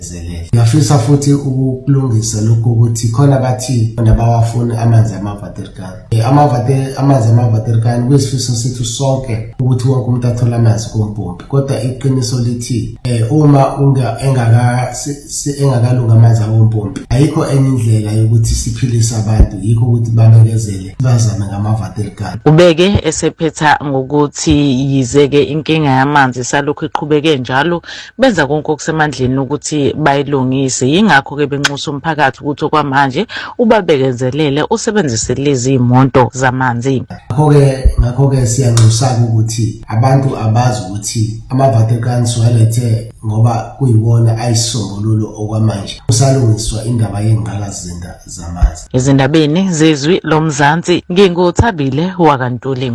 Ngiyafisa futhi ukulungisa lokho ukuthi khona bathi nabawafuna amanzi amaVaterikani. Amanzi amaVaterikani kwesifiso sethu sonke ukuthi wonke umuntu athola amanzi kompompi. Kodwa iqiniso lithi uma engakalunga amanzi awompompi ayikho enye indlela yokuthi siphilise abantu, yikho ukuthi babekezele bazame ngamaVaterikani. Ubeke esephetha ngokuthi yizeke inkinga yamanzi salokhu iqhubeke njalo benza konke okusemandleni ukuthi bayilungise. Yingakho ke benxusa umphakathi ukuthi okwamanje ubabekezelele usebenzise lezi imoto zamanzi. Ngakho ke siyanxusa ukuthi abantu abazi ukuthi amaVaterikani siwalethe ngoba kuyiwona ayisisombululo okwamanje. Kusalungiswa indaba yengqalasizinda zamanzi. Ezindabeni zezwi lomzansi ngingothabile wakantuli.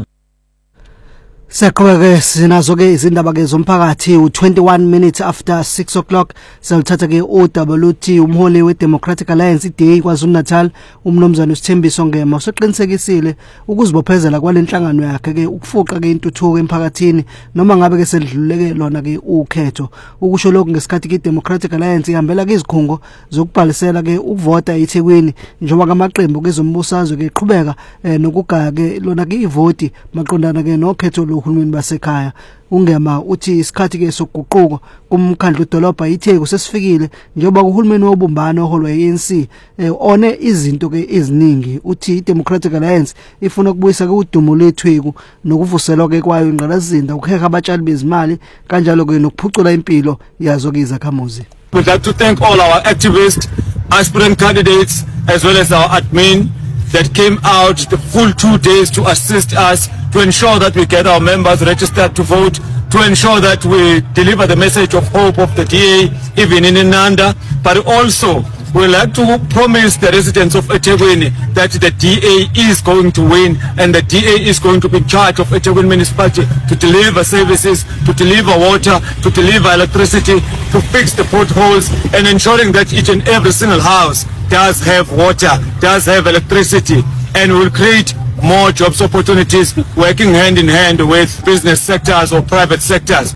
Seqhubeke sinazo ke izindaba ke zomphakathi 21 minutes after 6 o'clock. Salithatha ke uWT umholi weDemocratic Alliance iDA KwaZulu-Natal umnomzana uSithembiso Ngema useqinisekisile ukuzibophezela kwalenhlangano yakhe ke ukufuqa ke intuthuko emphakathini noma ngabe ke sedluleke lona ke ukhetho. Ukusho lokho ngesikhathi ke Democratic Alliance ihambela ke izikhungo zokubhalisela ke ukuvota eThekwini njengoba kamaqembu kezombusazwe ke iqhubeka nokugaya ke lona ke ivoti maqondana ke nokhetho uhulumeni basekhaya. Ungema uthi isikhathi ke sokuguquko kumkhandlu dolobha iTheku sesifikile njengoba uhulumeni wobumbano oholwa iANC one izinto ke eziningi. Uthi iDemocratic Alliance ifuna ukubuyisa ke udumo leTheku nokuvuselwa ke kwayo ingqalasizinda ukuheha abatshali bezimali kanjalo ke nokuphucula impilo yazo ke izakhamuzi. We'd like to thank all our activists, aspirant candidates as well as our admin that came out the full 2 days to assist us to ensure that we get our members registered to vote, to ensure that we deliver the message of hope of the DA even in Inanda, but also we like to promise the residents of eThekwini that the DA is going to win and the DA is going to be in charge of eThekwini municipality to deliver services, to deliver water, to deliver electricity, to fix the potholes and ensuring that each and every single house does have water, does have electricity, and will create more jobs opportunities working hand in hand with business sectors or private sectors.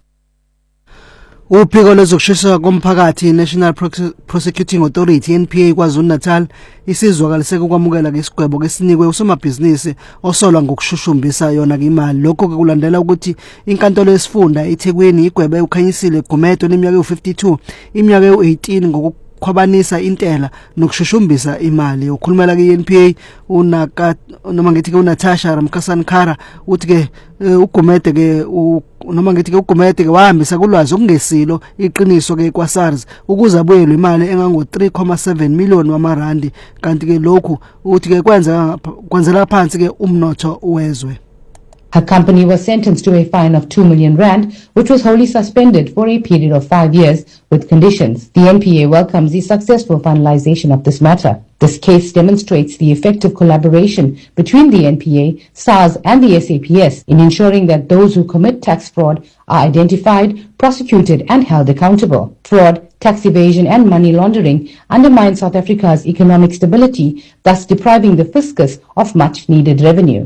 Uphiko lezokushisa komphakathi National Prosecuting Authority NPA KwaZulu-Natal isizwakalise ukwamukela ngesigwebo kesinikwe usomabhizinisi osolwa ngokushushumbisa yona imali. Lokho kulandela ukuthi inkantolo yesifunda eThekwini igwebe ukhanyisile Gumedo neminyaka u52 iminyaka u18 ngokukhwabanisa intela nokushushumbisa imali. Ukhulumela ke iNPA noma ngithi ke uNatasha Ramkhasankara uthi ke uGumede ke noma ngithi ke uGumede ke wahambisa kulwazi okungesilo iqiniso ke kwaSARS ukuze abuyelwe imali engango 3.7 million wamarandi. Kanti ke lokhu uthi ke kwenzela phansi ke umnotho wezwe. Her company was sentenced to a fine of 2 million rand, which was wholly suspended for a period of 5 years with conditions. The NPA welcomes the successful finalization of this matter. This case demonstrates the effective collaboration between the NPA, SARS and the SAPS in ensuring that those who commit tax fraud are identified, prosecuted and held accountable. Fraud, tax evasion and money laundering undermine South Africa's economic stability, thus depriving the fiscus of much needed revenue.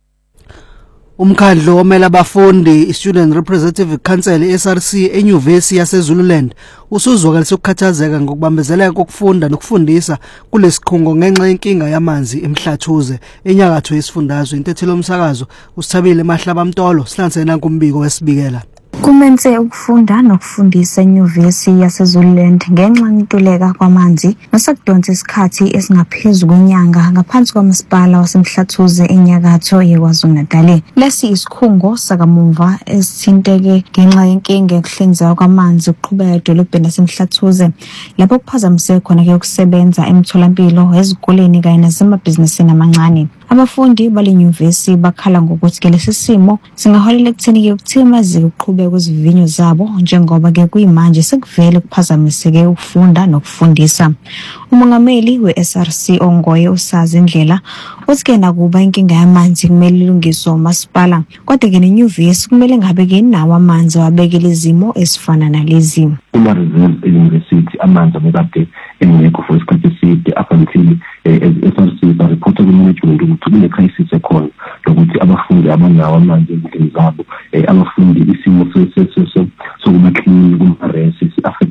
Umkhandlu omela abafundi Student Representative Council SRC eNyuvesi yaseZululand usuzwakalise ukukhathazeka ngokubambezeleka kokufunda nokufundisa kulesikhungo ngenxa yenkinga yamanzi emhlathuze enyakatho yesifundazwe. Intethelo umsakazo usithabile Mahlaba Mtolo sihlansena kumbiko wesibikela. Kumenze ukufunda nokufundisa eNyuvesi yaseZululand ngenxa yokuntuleka kwamanzi nosakudonsa isikhathi esingaphezulu kwenyanga ngaphansi kwamasipala wasemhlathuze enyakatho yeKwaZulu-Natal. Lesi isikhungo sakamuva esithinteke ngenxa yenkinga yokuhlinzeka kwamanzi ukuqhubeka edolobheni lasemhlathuze lapho kuphazamise khona ke ukusebenza emtholampilo ezikoleni kanye nasemabhizinisini amancane. Abafundi bale nyuvesi bakhala ngokuthi ke lesi simo singaholela ekutheni ke ukuthikamezeka ukuqhubeka kwezivinyo zabo njengoba ke kuyimanje sekuvele kuphazamiseke ukufunda nokufundisa. Umongameli weSRC ongoye usazi indlela uthi ke nakuba inkinga yamanzi kumele ilungiswe umasipala kodwa ke nenyuvesi kumele ngabe ke nawo amanzi wabekela izimo esifana nalezi. Uma reserve university amanzi abekade engekho for isikhathi eside up until SRC bareport management ukuthi kule crisis ekhona lokuthi abafundi abanawo amanzi ezindlini zabo abafundi isimo sokuba clean kuma-resi affect